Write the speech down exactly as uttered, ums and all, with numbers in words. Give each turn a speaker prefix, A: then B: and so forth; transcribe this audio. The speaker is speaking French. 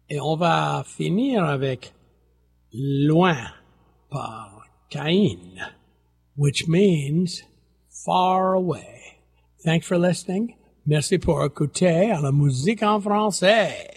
A: Et on va finir avec loin par Cain, which means far away. Thanks for listening. Merci pour écouter à la musique en français.